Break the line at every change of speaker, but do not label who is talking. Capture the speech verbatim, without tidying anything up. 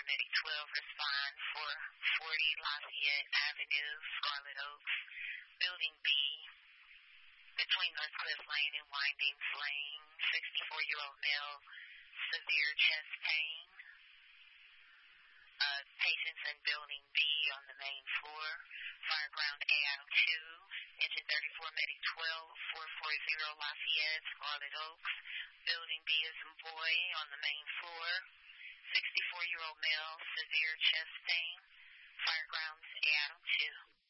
Paramedic twelve respond for forty Lafayette Avenue, Scarlet Oaks, Building B, between Northcliff Lane and Windings Lane, sixty-four-year-old male, severe chest pain. Uh, patients in Building B on the main floor, Fireground A I O two, Engine thirty-four, Medic twelve, four forty Lafayette, Scarlet Oaks, Building B is in boy on the main floor, sixty-four-year-old male, severe chest pain, Firegrounds A I O two.